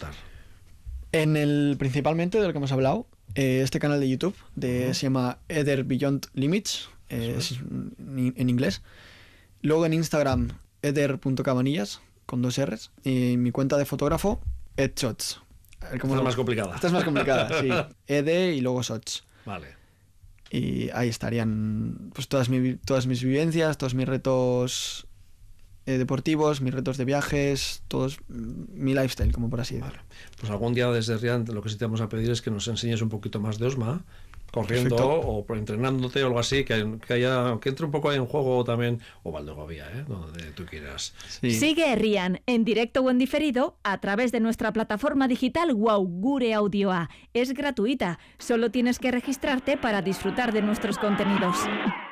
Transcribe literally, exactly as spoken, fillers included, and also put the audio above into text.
contar? En el, principalmente de lo que hemos hablado, eh, este canal de YouTube de, uh-huh. se llama Eder Beyond Limits, eh, es. Es en inglés. Luego en Instagram, eder punto cabanillas, con dos R's. Y mi cuenta de fotógrafo, edshots. Esta es más complicada. Esta es más complicada, sí. Ed y luego shots. Vale. Y ahí estarían pues todas, mi, todas mis vivencias, todos mis retos eh, deportivos, mis retos de viajes, todos mi lifestyle, como por así decirlo. Vale. Pues algún día desde Rian lo que sí te vamos a pedir es que nos enseñes un poquito más de Osma, corriendo. Perfecto. O entrenándote o algo así, que, que haya que entre un poco ahí en juego también, o Valdegovía, ¿eh? Donde tú quieras. Sí. Sigue Rian en directo o en diferido a través de nuestra plataforma digital Wow Gure Audioa. Es gratuita, solo tienes que registrarte para disfrutar de nuestros contenidos.